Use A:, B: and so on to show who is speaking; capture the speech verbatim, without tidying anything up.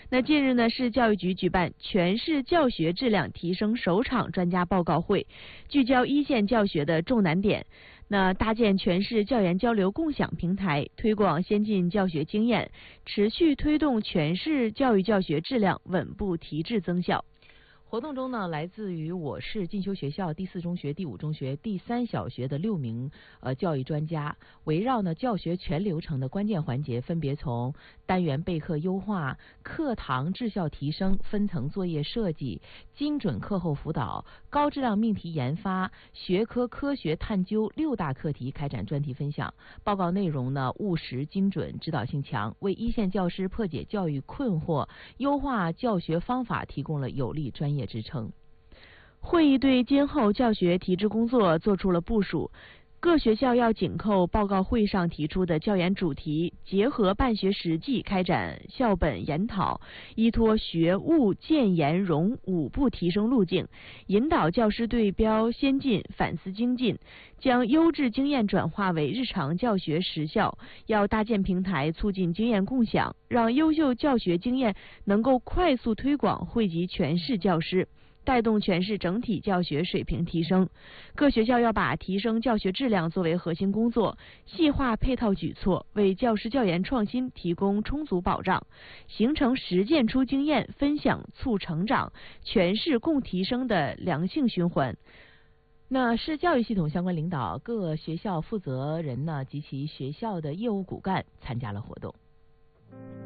A: 那近日呢，市教育局举办全市教学质量提升首场专家报告会，聚焦一线教学的重难点。那搭建全市教研交流共享平台，推广先进教学经验，持续推动全市教育教学质量稳步提质增效。
B: 活动中呢，来自于我市进修学校第四中学、第五中学、第三小学的六名呃教育专家，围绕呢教学全流程的关键环节，分别从单元备课优化、课堂质效提升、分层作业设计、精准课后辅导、高质量命题研发、学科科学探究六大课题开展专题分享。报告内容呢务实精准，指导性强，为一线教师破解教育困惑、优化教学方法提供了有力专业支撑。
A: 会议对今后教学提质工作作出了部署，各学校要紧扣报告会上提出的教研主题，结合办学实际开展校本研讨，依托学务建研融五步提升路径，引导教师对标先进，反思精进，将优质经验转化为日常教学实效。要搭建平台，促进经验共享，让优秀教学经验能够快速推广，惠及全市教师，带动全市整体教学水平提升。各学校要把提升教学质量作为核心工作，细化配套举措，为教师教研创新提供充足保障，形成实践出经验、分享促成长、全市共提升的良性循环。
B: 那市教育系统相关领导、各学校负责人呢及其学校的业务骨干参加了活动。